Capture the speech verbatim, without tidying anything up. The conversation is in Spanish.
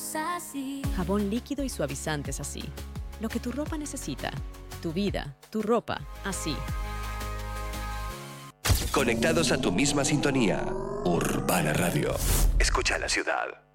somos así. Jabón líquido y suavizantes así. Lo que tu ropa necesita. Tu vida, tu ropa, así. Conectados a tu misma sintonía. Urbana Radio. Escucha la ciudad.